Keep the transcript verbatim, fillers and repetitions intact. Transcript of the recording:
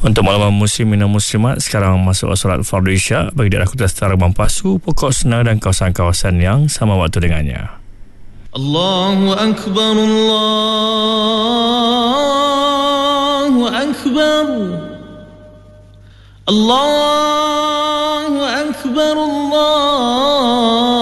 Untuk makluman muslimin dan muslimat, sekarang masuk solat fardu isyak bagi daerah Kota Setara Mampasu, Pokok Senar dan kawasan-kawasan yang sama waktu dengannya. Allahu Akbar, Allahu Akbar, Allahu Akbar, Allah